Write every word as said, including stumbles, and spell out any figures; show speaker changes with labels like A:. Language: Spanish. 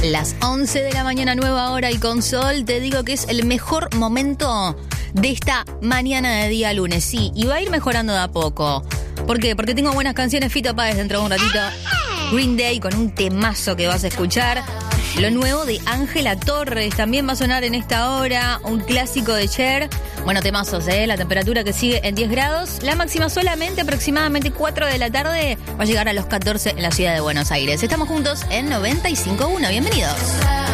A: Las once de la mañana, nueva hora y con sol. Te digo que es el mejor momento de esta mañana de día lunes. Sí, y va a ir mejorando de a poco. ¿Por qué? Porque tengo buenas canciones. Fito Páez dentro de un ratito. Green Day con un temazo que vas a escuchar. Lo nuevo de Ángela Torres también va a sonar en esta hora. Un clásico de Cher. Bueno, temazos, ¿eh? La temperatura que sigue en diez grados. La máxima solamente aproximadamente cuatro de la tarde. Va a llegar a los catorce en la ciudad de Buenos Aires. Estamos juntos en noventa y cinco punto uno. Bienvenidos.